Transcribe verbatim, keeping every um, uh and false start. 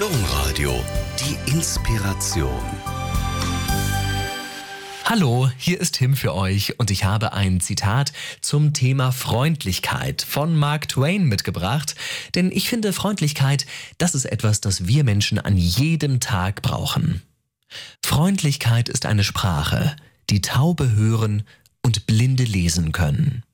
Domradio, die Inspiration. Hallo, hier ist Tim für euch und ich habe ein Zitat zum Thema Freundlichkeit von Mark Twain mitgebracht. Denn ich finde, Freundlichkeit, das ist etwas, das wir Menschen an jedem Tag brauchen. Freundlichkeit ist eine Sprache, die Taube hören und Blinde lesen können.